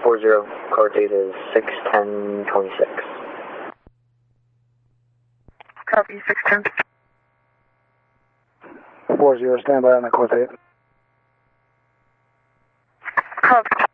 40, car date is 6/10/26. Copy, 610. 40, stand by on the car date. Copy.